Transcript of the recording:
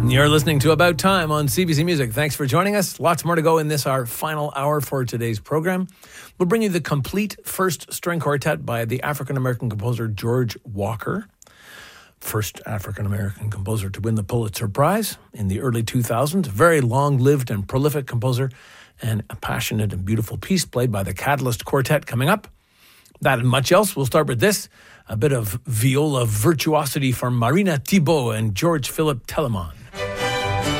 You're listening to About Time on CBC Music. Thanks for joining us. Lots more to go in this, our final hour for today's program. We'll bring you the complete first string quartet by the African-American composer George Walker. First African-American composer to win the Pulitzer Prize in the early 2000s. Very long-lived and prolific composer, and a passionate and beautiful piece played by the Catalyst Quartet coming up. That and much else. We'll start with this, a bit of viola virtuosity from Marina Thibault and George Philip Telemann.